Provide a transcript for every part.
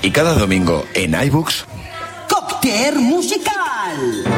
Y cada domingo en iBooks... ¡Cóctel musical!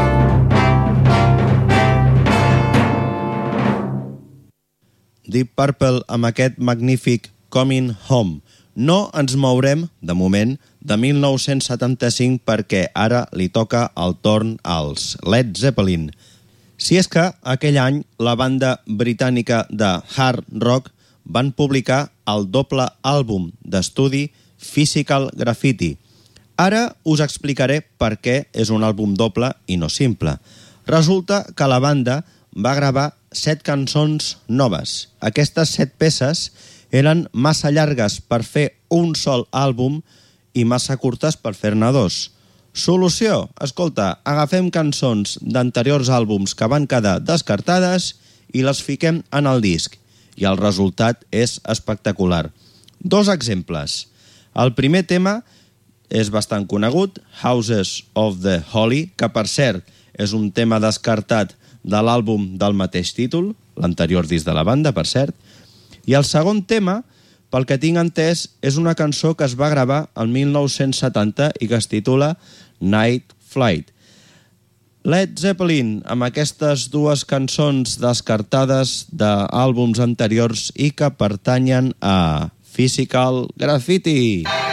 Deep Purple amb aquest magnífic Coming Home. No ens mourem, de moment, de 1975 perquè ara li toca el torn als Led Zeppelin. Si és que aquell any la banda britànica de hard rock van publicar el doble àlbum d'estudi Physical Graffiti. Ara us explicaré per què és un àlbum doble i no simple. Resulta que la banda va gravar 7 cançons noves. Aquestes 7 peces eren massa llargues per fer un sol àlbum i massa curtes per fer-ne 2. Solució? Escolta, agafem cançons d'anteriors àlbums que van quedar descartades i les fiquem en el disc. I el resultat és espectacular. 2 exemples. El primer tema és bastant conegut, Houses of the Holy, que per cert és un tema descartat de l'àlbum del mateix títol, l'anterior disc de la banda, per cert. I el segon tema, pel que tinc entès, és una cançó que es va gravar el 1970 i que es titula Night Flight. Led Zeppelin, amb aquestes 2 cançons descartades d'àlbums anteriors i que pertanyen a Physical Graffiti.